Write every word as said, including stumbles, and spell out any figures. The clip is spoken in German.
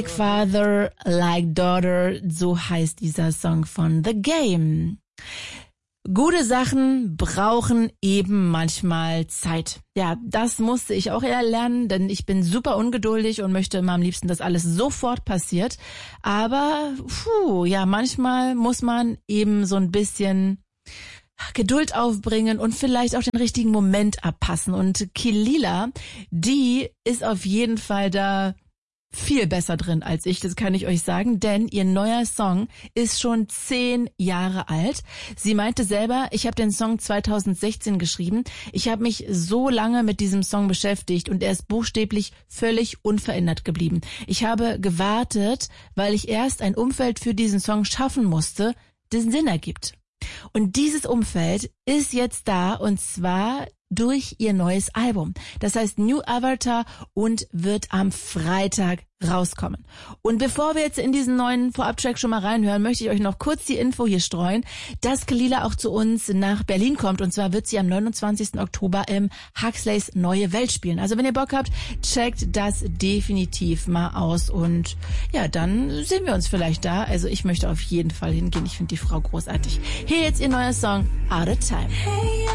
Like Father, Like Daughter, so heißt dieser Song von The Game. Gute Sachen brauchen eben manchmal Zeit. Ja, das musste ich auch eher lernen, denn ich bin super ungeduldig und möchte immer am liebsten, dass alles sofort passiert. Aber, puh, ja, manchmal muss man eben so ein bisschen Geduld aufbringen und vielleicht auch den richtigen Moment abpassen. Und Kehlila, die ist auf jeden Fall da viel besser drin als ich, das kann ich euch sagen, denn ihr neuer Song ist schon zehn Jahre alt. Sie meinte selber, ich habe den Song zweitausendsechzehn geschrieben. Ich habe mich so lange mit diesem Song beschäftigt und er ist buchstäblich völlig unverändert geblieben. Ich habe gewartet, weil ich erst ein Umfeld für diesen Song schaffen musste, das Sinn ergibt. Und dieses Umfeld ist jetzt da und zwar durch ihr neues Album. Das heißt New Avatar und wird am Freitag rauskommen. Und bevor wir jetzt in diesen neuen Vorab-Track schon mal reinhören, möchte ich euch noch kurz die Info hier streuen, dass Kehlila auch zu uns nach Berlin kommt. Und zwar wird sie am neunundzwanzigsten Oktober im Huxleys Neue Welt spielen. Also wenn ihr Bock habt, checkt das definitiv mal aus. Und ja, dann sehen wir uns vielleicht da. Also ich möchte auf jeden Fall hingehen. Ich finde die Frau großartig. Hier jetzt ihr neuer Song, Out of Time.